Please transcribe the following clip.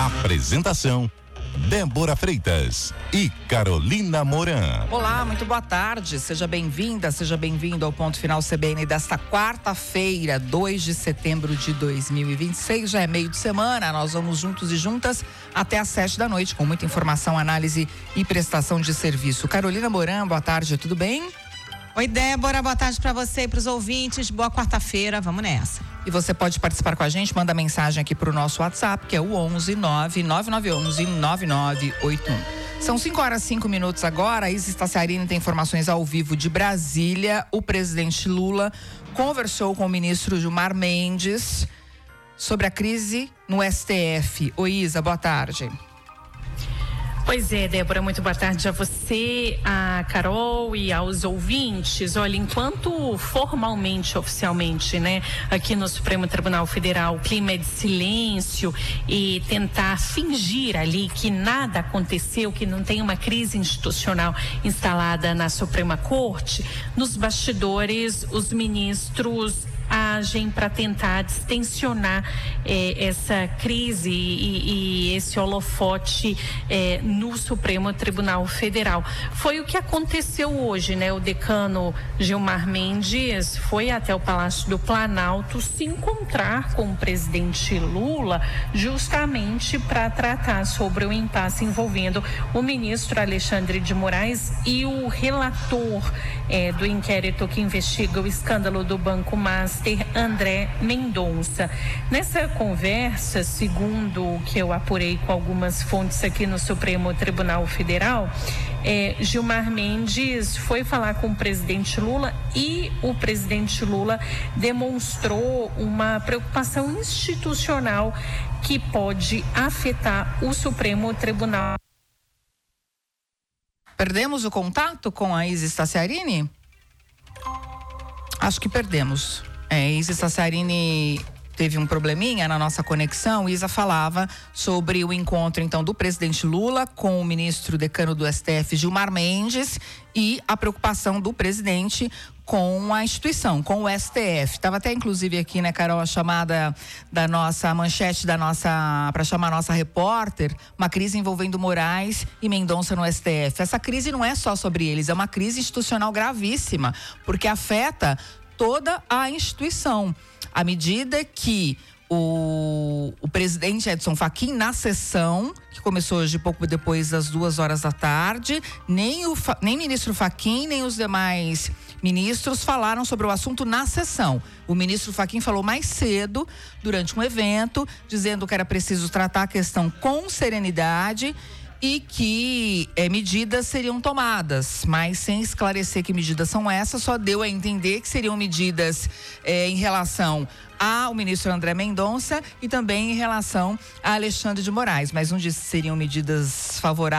Apresentação: Débora Freitas e Carolina Moran. Olá, muito boa tarde. Seja bem-vinda, seja bem-vindo ao Ponto Final CBN desta quarta-feira, 2 de setembro de 2026. Já é meio de semana, nós vamos juntos e juntas até às 7 da noite com muita informação, análise e prestação de serviço. Carolina Moran, boa tarde, tudo bem? Oi, Débora, boa tarde para você e para os ouvintes. Boa quarta-feira, vamos nessa. E você pode participar com a gente, manda mensagem aqui para o nosso WhatsApp, que é o 11-9911-9981. São 5h05 agora. A Isis Tassiarini tem informações ao vivo de Brasília. O presidente Lula conversou com o ministro Gilmar Mendes sobre a crise no STF. Oi, Isa, boa tarde. Pois é, Débora, muito boa tarde a você, a Carol e aos ouvintes. Olha, enquanto formalmente, oficialmente, né, aqui no Supremo Tribunal Federal, o clima é de silêncio e tentar fingir ali que nada aconteceu, que não tem uma crise institucional instalada na Suprema Corte, nos bastidores, os ministros agem para tentar distensionar essa crise e esse holofote no Supremo Tribunal Federal. Foi o que aconteceu hoje, né? O decano Gilmar Mendes foi até o Palácio do Planalto se encontrar com o presidente Lula justamente para tratar sobre o impasse envolvendo o ministro Alexandre de Moraes e o relator do inquérito que investiga o escândalo do Banco Master, André Mendonça. Nessa conversa, segundo o que eu apurei com algumas fontes aqui no Supremo Tribunal Federal, Gilmar Mendes foi falar com o presidente Lula e o presidente Lula demonstrou uma preocupação institucional que pode afetar o Supremo Tribunal. Perdemos o contato com a Isis Tassiarini? Acho que perdemos. Isis Tassiarini teve um probleminha na nossa conexão. Isa falava sobre o encontro, então, do presidente Lula com o ministro decano do STF, Gilmar Mendes, e a preocupação do presidente com a instituição, com o STF. Estava até, inclusive, aqui, né, Carol, a chamada da nossa manchete, para chamar a nossa repórter, uma crise envolvendo Moraes e Mendonça no STF. Essa crise não é só sobre eles, é uma crise institucional gravíssima, porque afeta toda a instituição. À medida que o presidente Edson Fachin, na sessão, que começou hoje pouco depois das 2h da tarde, nem ministro Fachin, nem os demais ministros falaram sobre o assunto na sessão. O ministro Fachin falou mais cedo, durante um evento, dizendo que era preciso tratar a questão com serenidade e que medidas seriam tomadas, mas sem esclarecer que medidas são essas, só deu a entender que seriam medidas em relação ao ministro André Mendonça e também em relação a Alexandre de Moraes, mas não disse que seriam medidas favoráveis